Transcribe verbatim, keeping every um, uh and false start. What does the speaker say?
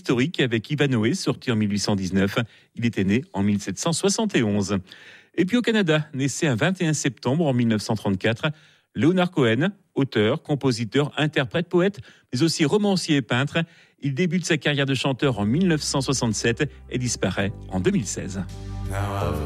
historique avec Ivanhoé, sorti en mille huit cent dix-neuf. Il était né en mille sept cent soixante et onze. Et puis au Canada, naissait un vingt et un septembre en mille neuf cent trente-quatre, Leonard Cohen, auteur, compositeur, interprète, poète, mais aussi romancier et peintre. Il débute sa carrière de chanteur en mille neuf cent soixante-sept et disparaît en deux mille seize. Now